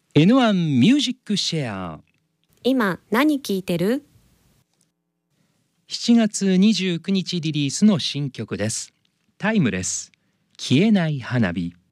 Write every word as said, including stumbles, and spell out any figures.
エヌワン ミュージックシェア。 今何聴いてる？ しちがつにじゅうくにちリリースの新曲です。タイムレス、消えない花火。